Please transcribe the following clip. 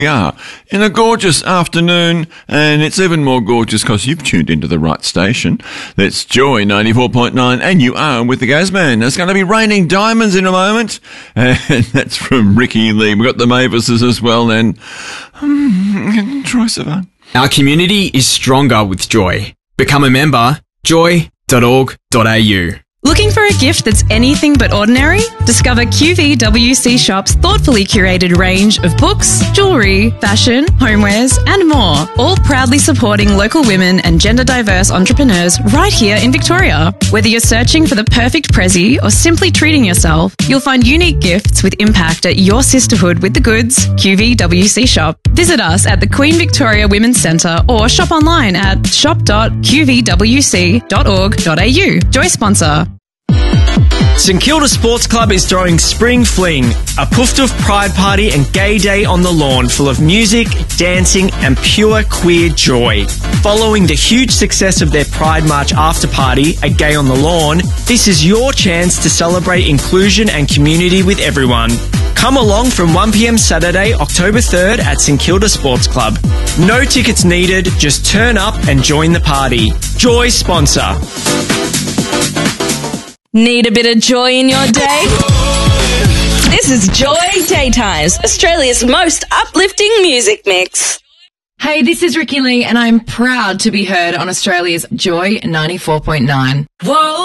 are in a gorgeous afternoon, and it's even more gorgeous because you've tuned into the right station. That's Joy 94.9, and you are with the Gazman. It's going to be raining diamonds in a moment, and that's from Ricky Lee. We've got the Mavises as well, and Troy Sivan. Our community is stronger with Joy. Become a member, joy.org.au. Looking for a gift that's anything but ordinary? Discover QVWC Shop's thoughtfully curated range of books, jewellery, fashion, homewares and more, all proudly supporting local women and gender diverse entrepreneurs right here in Victoria. Whether you're searching for the perfect prezi or simply treating yourself, you'll find unique gifts with impact at your sisterhood with the goods, QVWC Shop. Visit us at the Queen Victoria Women's Centre or shop online at shop.qvwc.org.au. Joy sponsor. St Kilda Sports Club is throwing Spring Fling, a Pooftoof pride party and gay day on the lawn full of music, dancing and pure queer joy. Following the huge success of their Pride March after party at Gay on the Lawn, this is your chance to celebrate inclusion and community with everyone. Come along from 1 p.m. Saturday, October 3rd at St Kilda Sports Club. No tickets needed, just turn up and join the party. Joy sponsor. Need a bit of joy in your day? This is Joy Daytimes, Australia's most uplifting music mix. Hey, this is Ricky Lee, and I'm proud to be heard on Australia's Joy 94.9. Whoa!